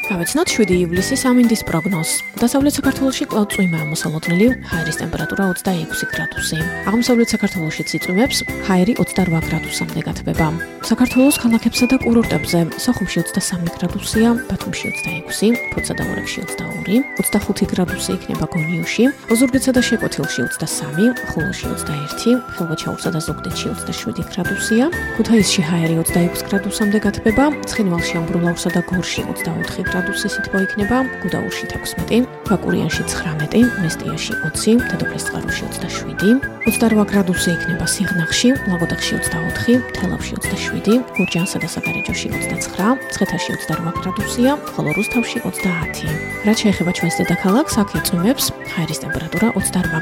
გავეცნოთ 7 ივლისის ამინდის პროგნოზს. დასავლეთ საქართველოში კვლავ წვიმაა მოსალოდნელი, ჰაერის ტემპერატურა 26 გრადუსი. აღმოსავლეთ საქართველოში წიწვიმებს, ჰაერი 28 გრადუსამდე გათბება. საქართველოს ქალაქებსა და კურორტებზე სოხუმში 23 გრადუსია, ბათუმში 26, ფოთსა და ვორებში 22, 25 გრადუსი იქნება გონიოში, ოზურგეთსა და შეკვეთილში 23, ხულოში 21, ხელვაჩაურსა და ზუგდიდში 27 გრადუსია, ქუთაისში ჰაერი 26 გრადუსამდე გათბება, ცხინვალში, ამბროლაურსა და გორში 24 გრადუსი სითბო იქნება, გუდაურში 16, ბაკურიანში 19, მესტიაში 20, დედოფლისწყაროში 27, 28 გრადუსი იქნება სიღნაღში, ლაგოდეხში 24, თელავში 27, გურჯაანსა და საგარეჯოში 29, მცხეთაში 28 გრადუსია, ხოლო რუსთავში 30. რაც შეეხება ჩვენს დედაქალაქს, აქ იწვიმებს, ჰაერის ტემპერატურა 28